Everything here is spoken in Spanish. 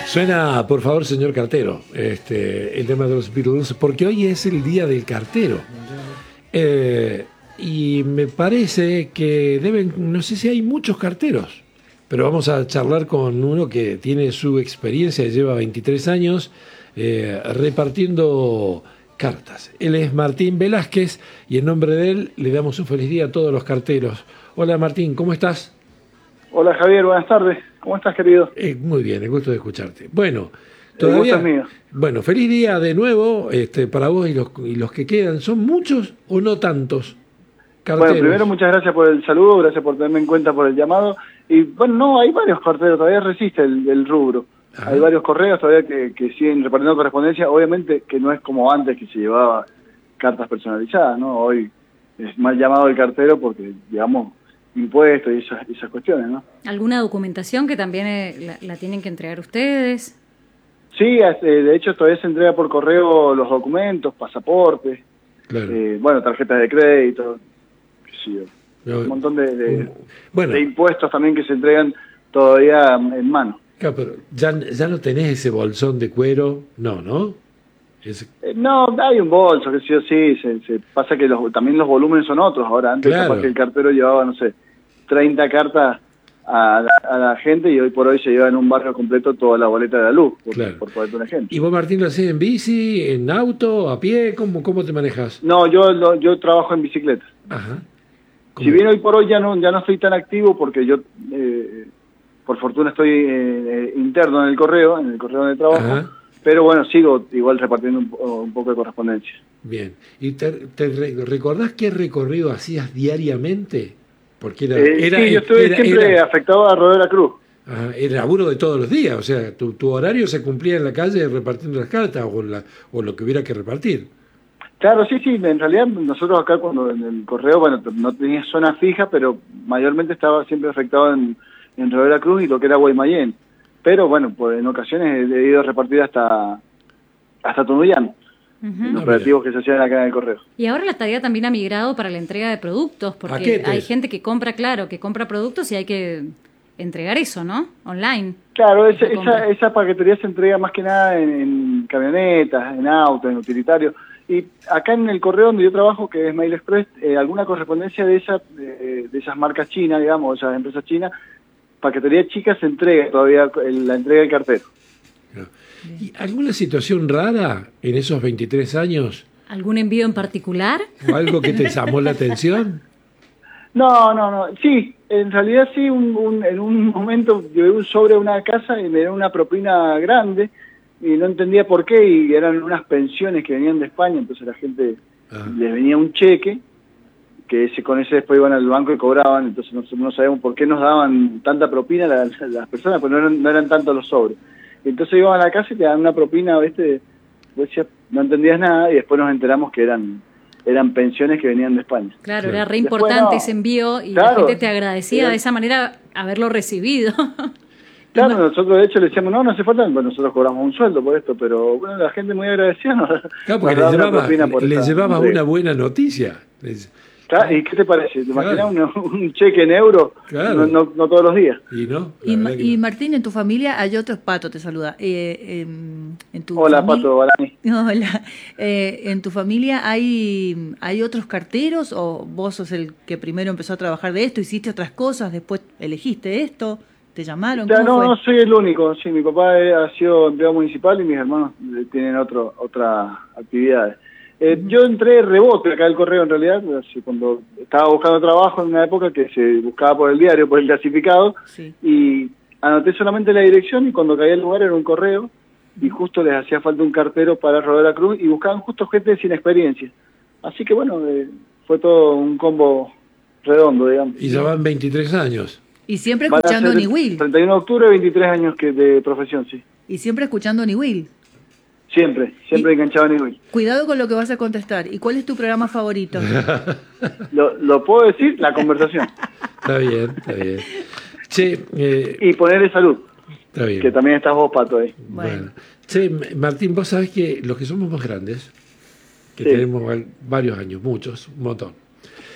Suena, por favor, señor cartero, el tema de los Beatles, porque hoy es el día del cartero. Y me parece que no sé si hay muchos carteros, pero vamos a charlar con uno que tiene su experiencia, lleva 23 años repartiendo cartas. Él es Martín Velázquez y en nombre de él le damos un feliz día a todos los carteros. Hola Martín, ¿cómo estás? Hola Javier, buenas tardes. ¿Cómo estás, querido? Muy bien, el gusto de escucharte. Bueno, el gusto es mío. Bueno, feliz día de nuevo para vos y los que quedan. ¿Son muchos o no tantos carteros? Bueno, primero muchas gracias por el saludo, gracias por tenerme en cuenta por el llamado. Y bueno, no, hay varios carteros, todavía resiste el rubro. Ajá. Hay varios correos todavía que siguen repartiendo correspondencia. Obviamente que no es como antes que se llevaba cartas personalizadas, ¿no? Hoy es mal llamado el cartero porque, digamos, impuestos y esas cuestiones, ¿no? ¿Alguna documentación que también la tienen que entregar ustedes? Sí, de hecho todavía se entrega por correo los documentos, pasaportes, claro. Bueno, tarjetas de crédito, qué sé yo, un montón de impuestos también que se entregan todavía en mano. Claro, pero ya no tenés ese bolsón de cuero, no. No, hay un bolso, que sí, se pasa que también los volúmenes son otros. Ahora, antes claro. Capaz que el cartero llevaba, no sé, 30 cartas a la gente y hoy por hoy se lleva en un barrio completo toda la boleta de la luz, por ponerte un ejemplo. ¿Y vos, Martín, lo hacés en bici, en auto, a pie? ¿Cómo te manejas? No, yo trabajo en bicicleta. Ajá. Si bien hoy por hoy ya no estoy tan activo porque yo, por fortuna, estoy interno en el correo donde trabajo. Ajá. Pero bueno, sigo igual repartiendo un poco de correspondencia. Bien. ¿Y te recordás qué recorrido hacías diariamente? Porque sí, yo estuve siempre afectado a Rodeo de la Cruz. Ajá, era laburo de todos los días, o sea, tu horario se cumplía en la calle repartiendo las cartas o lo que hubiera que repartir. Claro, sí, en realidad nosotros acá cuando en el correo, bueno, no tenía zona fija, pero mayormente estaba siempre afectado en Rodeo de la Cruz y lo que era Guaymallén. Pero bueno, pues en ocasiones he ido a repartir hasta Tunuyán, en operativos que se hacían acá en el correo. Y ahora la tarea también ha migrado para la entrega de productos, porque ¿Paquetes? Hay gente que compra productos y hay que entregar eso, ¿no? Online. Claro, esa paquetería se entrega más que nada en camionetas, en autos, en utilitarios. Y acá en el correo donde yo trabajo, que es Mail Express, alguna correspondencia de esas marcas chinas, digamos, esas empresas chinas, paquetería chica se entrega todavía, la entrega del cartero. ¿Y alguna situación rara en esos 23 años? ¿Algún envío en particular? ¿O algo que te llamó la atención? No. Sí, en realidad sí, en un momento llevé un sobre a una casa y me dieron una propina grande y no entendía por qué, y eran unas pensiones que venían de España, entonces la gente les venía un cheque, que con ese después iban al banco y cobraban, entonces no sabíamos por qué nos daban tanta propina las personas, pues no eran tantos los sobres. Entonces iban a la casa y te daban una propina, vos decías, no entendías nada, y después nos enteramos que eran pensiones que venían de España. Claro, era re importante ese envío y la gente te agradecía de esa manera haberlo recibido. Claro, nosotros de hecho le decíamos, no hace falta, bueno, nosotros cobramos un sueldo por esto, pero bueno, la gente muy agradecida claro, porque le llevaba una buena noticia. Claro, ¿y qué te parece? ¿Te imaginas un cheque en euros? Claro. No todos los días. Y Martín, en tu familia hay otros, Pato te saluda. Hola, Pato, Balani. Hola. ¿En tu familia hay otros carteros o vos sos el que primero empezó a trabajar de esto, hiciste otras cosas, después elegiste esto, te llamaron? No soy el único. Sí, mi papá ha sido empleado municipal y mis hermanos tienen otras actividades. Yo entré rebote acá al correo en realidad, cuando estaba buscando trabajo en una época que se buscaba por el diario, por el clasificado, sí. Y anoté solamente la dirección y cuando caí al lugar era un correo y justo les hacía falta un cartero para Rodeo de la Cruz y buscaban justo gente sin experiencia. Así que bueno, fue todo un combo redondo, digamos. Y ya van 23 años. Y siempre escuchando Ni Will. 31 de octubre, 23 años de profesión, sí. Y siempre escuchando Ni Will. Siempre enganchado en Will. Cuidado con lo que vas a contestar. ¿Y cuál es tu programa favorito? ¿Lo puedo decir? La conversación. Está bien. Che, y ponerle salud. Está bien. Que también estás vos, Pato, ahí. Bueno. Che, Martín, vos sabés que los que somos más grandes, que tenemos varios años, muchos, un montón,